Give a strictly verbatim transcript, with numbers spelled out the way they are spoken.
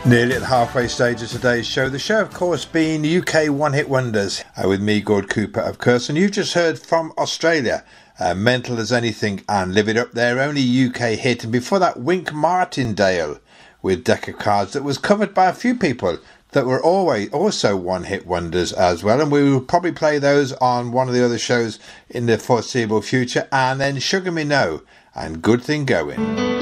Nearly at the halfway stage of today's show. The show, of course, being U K one-hit wonders, uh, with me, Gord Cooper, of course. And you've just heard from Australia, uh, Mental as Anything and Live It Up, their only U K hit. And before that, Wink Martindale with Deck of Cards, that was covered by a few people that were always also one-hit wonders as well. And we will probably play those on one of the other shows in the foreseeable future. And then Sugar Me No and Good Thing Going.